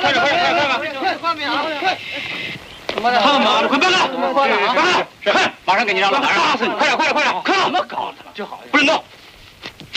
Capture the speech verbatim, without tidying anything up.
快点，快点，快点，快点！ 快点啊！快！ 他妈的，快办案！ 快点啊！ 快！马上给你让路，马上打死你！快点，快点，快点！看怎么搞的？就好，不准动！